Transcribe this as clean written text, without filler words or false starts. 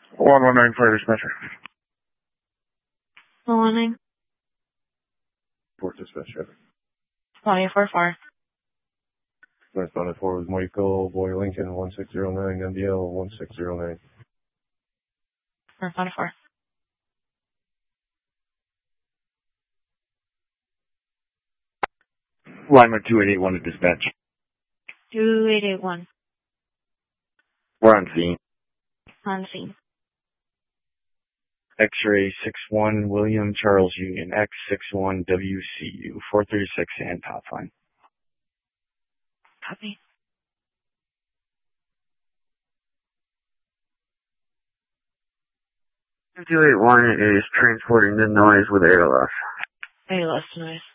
119 fire dispatcher. 119. Port dispatcher. 24-4. Correspondent 4 was Michael Boy Lincoln 1609 MDL 1609. Correspondent 4. Lineman 2881 to dispatch. 2881. We're on scene. On scene. X-ray 61 William Charles Union X61 WCU 436 and top line. Copy. 281 is transporting the noise with ALS. ALS noise.